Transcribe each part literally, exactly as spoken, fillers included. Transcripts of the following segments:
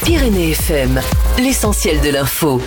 Pyrénées F M, l'essentiel de l'info.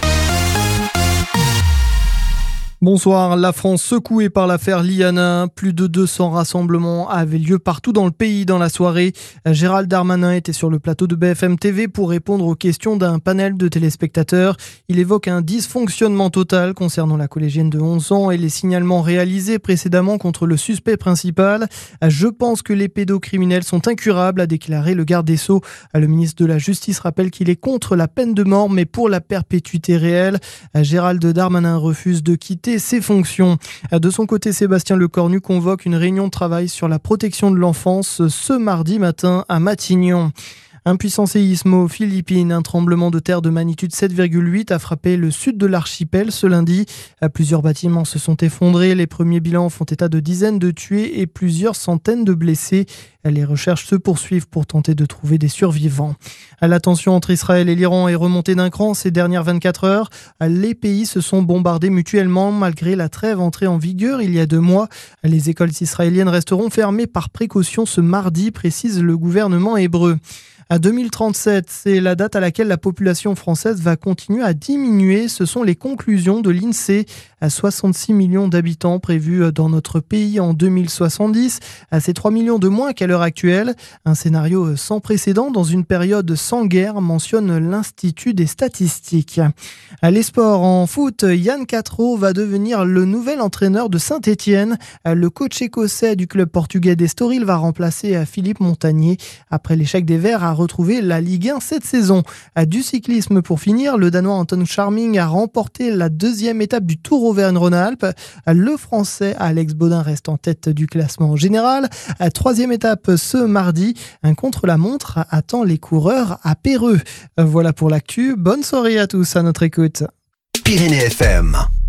Bonsoir, la France secouée par l'affaire Liana. Plus de deux cents rassemblements avaient lieu partout dans le pays dans la soirée. Gérald Darmanin était sur le plateau de B F M T V pour répondre aux questions d'un panel de téléspectateurs. Il évoque un dysfonctionnement total concernant la collégienne de onze ans et les signalements réalisés précédemment contre le suspect principal. Je pense que les pédocriminels sont incurables, a déclaré le garde des Sceaux. Le ministre de la Justice rappelle qu'il est contre la peine de mort, mais pour la perpétuité réelle. Gérald Darmanin refuse de quitter ses fonctions. De son côté, Sébastien Lecornu convoque une réunion de travail sur la protection de l'enfance ce mardi matin à Matignon. Un puissant séisme aux Philippines, un tremblement de terre de magnitude sept virgule huit a frappé le sud de l'archipel ce lundi. Plusieurs bâtiments se sont effondrés. Les premiers bilans font état de dizaines de tués et plusieurs centaines de blessés. Les recherches se poursuivent pour tenter de trouver des survivants. La tension entre Israël et l'Iran est remontée d'un cran ces dernières vingt-quatre heures. Les pays se sont bombardés mutuellement malgré la trêve entrée en vigueur il y a deux mois. Les écoles israéliennes resteront fermées par précaution ce mardi, précise le gouvernement hébreu. À deux mille trente-sept, c'est la date à laquelle la population française va continuer à diminuer. Ce sont les conclusions de l'INSEE. À soixante-six millions d'habitants prévus dans notre pays en deux mille soixante-dix. C'est trois millions de moins qu'à l'heure actuelle. Un scénario sans précédent dans une période sans guerre, mentionne l'Institut des statistiques. Les sports en foot, Yann Cattereau va devenir le nouvel entraîneur de Saint-Étienne. Le coach écossais du club portugais d'Estoril va remplacer Philippe Montagnier. Après l'échec des Verts à retrouver la Ligue un cette saison. Du cyclisme pour finir, le Danois Anton Charming a remporté la deuxième étape du Tour Auvergne-Rhône-Alpes. Le Français Alex Baudin reste en tête du classement général. Troisième étape ce mardi, un contre-la-montre attend les coureurs à Péreux. Voilà pour l'actu. Bonne soirée à tous à notre écoute. Pyrénées F M.